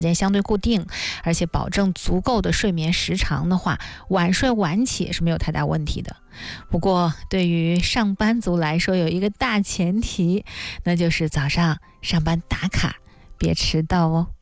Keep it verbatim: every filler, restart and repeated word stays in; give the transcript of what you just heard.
间相对固定，而且保证足够的睡眠时长的话，晚睡晚起也是没有太大问题的。不过对于上班族来说，有一个大前提，那就是早上上班打卡别迟到哦。